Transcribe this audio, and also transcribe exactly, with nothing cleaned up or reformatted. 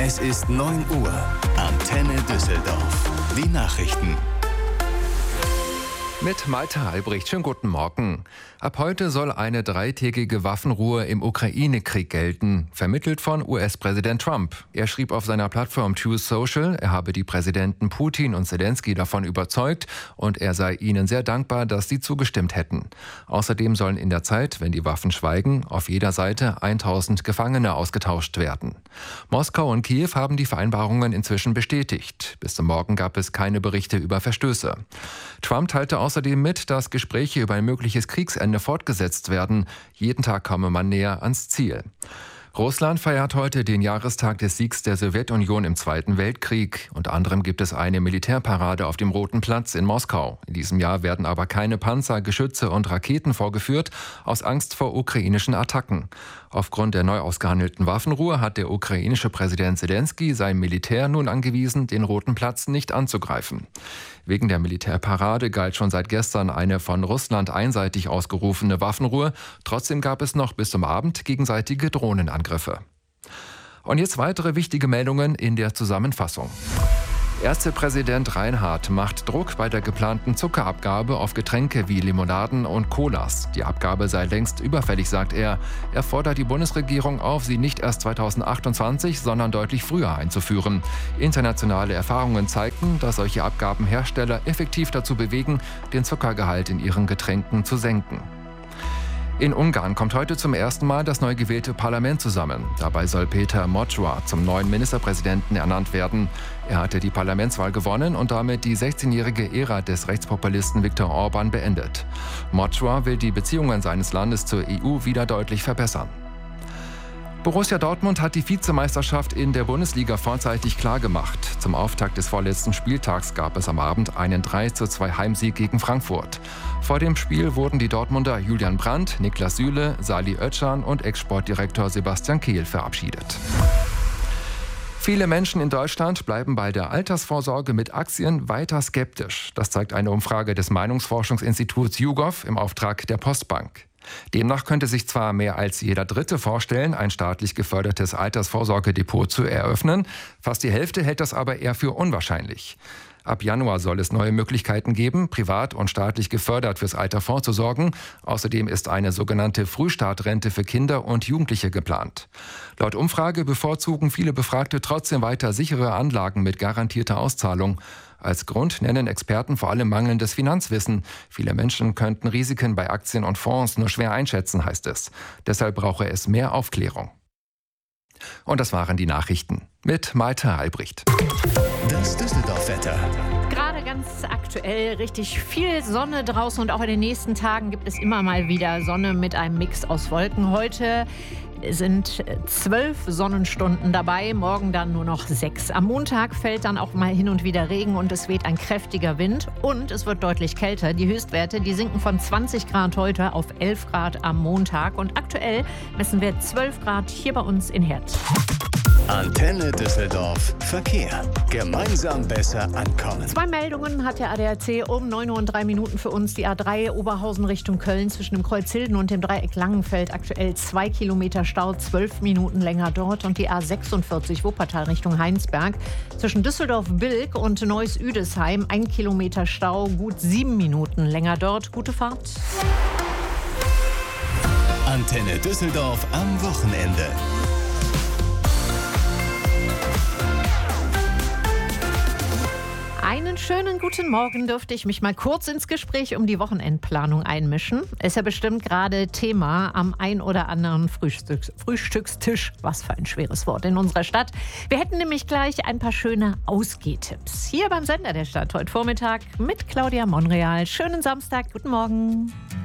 Es ist neun Uhr. Antenne Düsseldorf. Die Nachrichten. Mit Malte Albrecht. Schönen guten Morgen. Ab heute soll eine dreitägige Waffenruhe im Ukraine-Krieg gelten, vermittelt von U S-Präsident Trump. Er schrieb auf seiner Plattform Truth Social, er habe die Präsidenten Putin und Zelensky davon überzeugt und er sei ihnen sehr dankbar, dass sie zugestimmt hätten. Außerdem sollen in der Zeit, wenn die Waffen schweigen, auf jeder Seite tausend Gefangene ausgetauscht werden. Moskau und Kiew haben die Vereinbarungen inzwischen bestätigt. Bis zum Morgen gab es keine Berichte über Verstöße. Trump teilte außerdem mit, dass Gespräche über ein mögliches Kriegsende fortgesetzt werden. Jeden Tag komme man näher ans Ziel. Russland feiert heute den Jahrestag des Siegs der Sowjetunion im Zweiten Weltkrieg. Unter anderem gibt es eine Militärparade auf dem Roten Platz in Moskau. In diesem Jahr werden aber keine Panzer, Geschütze und Raketen vorgeführt, aus Angst vor ukrainischen Attacken. Aufgrund der neu ausgehandelten Waffenruhe hat der ukrainische Präsident Zelensky sein Militär nun angewiesen, den Roten Platz nicht anzugreifen. Wegen der Militärparade galt schon seit gestern eine von Russland einseitig ausgerufene Waffenruhe. Trotzdem gab es noch bis zum Abend gegenseitige Drohnenangriffe. Und jetzt weitere wichtige Meldungen in der Zusammenfassung. Ärztepräsident Reinhardt macht Druck bei der geplanten Zuckerabgabe auf Getränke wie Limonaden und Colas. Die Abgabe sei längst überfällig, sagt er. Er fordert die Bundesregierung auf, sie nicht erst zweitausendachtundzwanzig, sondern deutlich früher einzuführen. Internationale Erfahrungen zeigten, dass solche Abgaben Hersteller effektiv dazu bewegen, den Zuckergehalt in ihren Getränken zu senken. In Ungarn kommt heute zum ersten Mal das neu gewählte Parlament zusammen. Dabei soll Péter Mocsa zum neuen Ministerpräsidenten ernannt werden. Er hatte die Parlamentswahl gewonnen und damit die sechzehnjährige Ära des Rechtspopulisten Viktor Orban beendet. Mocsa will die Beziehungen seines Landes zur E U wieder deutlich verbessern. Borussia Dortmund hat die Vizemeisterschaft in der Bundesliga vorzeitig klargemacht. Zum Auftakt des vorletzten Spieltags gab es am Abend einen drei zu zwei Heimsieg gegen Frankfurt. Vor dem Spiel wurden die Dortmunder Julian Brandt, Niklas Süle, Salih Özcan und Ex-Sportdirektor Sebastian Kehl verabschiedet. Viele Menschen in Deutschland bleiben bei der Altersvorsorge mit Aktien weiter skeptisch. Das zeigt eine Umfrage des Meinungsforschungsinstituts YouGov im Auftrag der Postbank. Demnach könnte sich zwar mehr als jeder Dritte vorstellen, ein staatlich gefördertes Altersvorsorgedepot zu eröffnen, fast die Hälfte hält das aber eher für unwahrscheinlich. Ab Januar soll es neue Möglichkeiten geben, privat und staatlich gefördert fürs Alter vorzusorgen. Außerdem ist eine sogenannte Frühstartrente für Kinder und Jugendliche geplant. Laut Umfrage bevorzugen viele Befragte trotzdem weiter sichere Anlagen mit garantierter Auszahlung. Als Grund nennen Experten vor allem mangelndes Finanzwissen. Viele Menschen könnten Risiken bei Aktien und Fonds nur schwer einschätzen, heißt es. Deshalb brauche es mehr Aufklärung. Und das waren die Nachrichten mit Malte Albrecht. Das Düsseldorf-Wetter. Gerade ganz aktuell richtig viel Sonne draußen und auch in den nächsten Tagen gibt es immer mal wieder Sonne mit einem Mix aus Wolken. Heute sind zwölf Sonnenstunden dabei, morgen dann nur noch sechs. Am Montag fällt dann auch mal hin und wieder Regen und es weht ein kräftiger Wind und es wird deutlich kälter. Die Höchstwerte, die sinken von zwanzig Grad heute auf elf Grad am Montag und aktuell messen wir zwölf Grad hier bei uns in Herz. Antenne Düsseldorf. Verkehr. Gemeinsam besser ankommen. Zwei Meldungen hat der A D A C um neun Uhr und drei Minuten für uns. Die A drei Oberhausen Richtung Köln zwischen dem Kreuz Hilden und dem Dreieck Langenfeld. Aktuell zwei Kilometer Stau, zwölf Minuten länger dort. Und die A sechsundvierzig Wuppertal Richtung Heinsberg zwischen Düsseldorf-Bilk und Neuss-Üdesheim. Ein Kilometer Stau, gut sieben Minuten länger dort. Gute Fahrt. Antenne Düsseldorf am Wochenende. Einen schönen guten Morgen, dürfte ich mich mal kurz ins Gespräch um die Wochenendplanung einmischen. Ist ja bestimmt gerade Thema am ein oder anderen Frühstücks- Frühstückstisch. Was für ein schweres Wort in unserer Stadt. Wir hätten nämlich gleich ein paar schöne Ausgehtipps. Hier beim Sender der Stadt heute Vormittag mit Claudia Monreal. Schönen Samstag, guten Morgen.